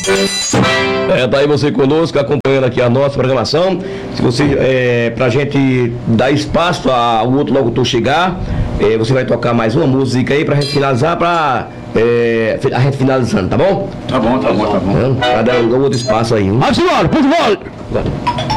Tá aí você conosco, acompanhando aqui a nossa programação. Se você, pra gente dar espaço ao outro locutor chegar, você vai tocar mais uma música aí pra gente finalizar, a gente finalizando, tá bom? Tá bom. Pra dar um outro espaço aí. Vamos embora, por favor!